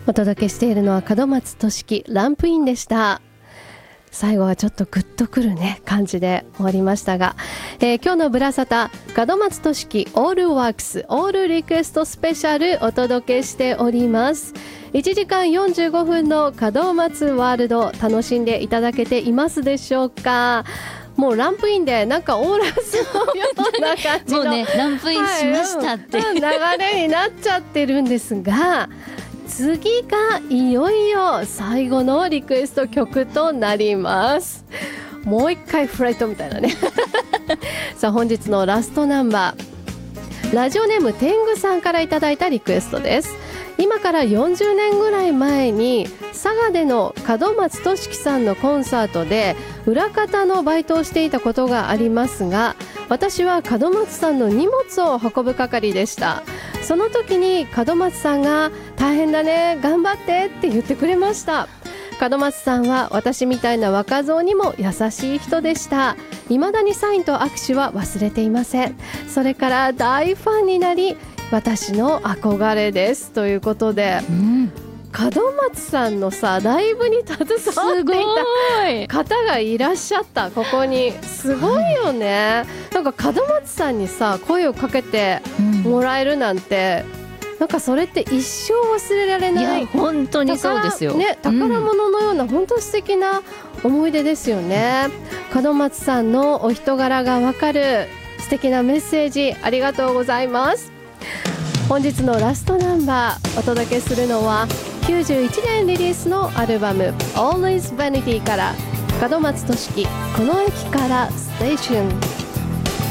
お届けしているのは門松俊樹ランプインでした。最後はちょっとグッとくるね感じで終わりましたが、今日のブラサタ門松俊樹オールワークスオールリクエストスペシャルお届けしております。1時間45分の門松ワールド楽しんでいただけていますでしょうか。もうランプインでなんかオーラスのような感じのもうねランプインしましたっていう、 流れになっちゃってるんですが、次がいよいよ最後のリクエスト曲となります。もう一回フライトみたいなねさあ本日のラストナンバー、ラジオネーム天狗さんからいただいたリクエストです。今から40年ぐらい前に佐賀での門松俊樹さんのコンサートで裏方のバイトをしていたことがありますが、私は門松さんの荷物を運ぶ係でした。その時に門松さんが大変だね頑張ってって言ってくれました。門松さんは私みたいな若造にも優しい人でした。未だにサインと握手は忘れていません。それから大ファンになり私の憧れですということで、門松さんのさライブに携わっていた方がいらっしゃった。ここにすごいよね、なんか門松さんにさ声をかけてもらえるなんて、なんかそれって一生忘れられない。 いや本当にそうですよ、 ね、宝物のような本当素敵な思い出ですよね。門松さんのお人柄がわかる素敵なメッセージありがとうございます。本日のラストナンバーお届けするのは91年リリースのアルバム Always Vanity から門松俊樹この駅からステーション。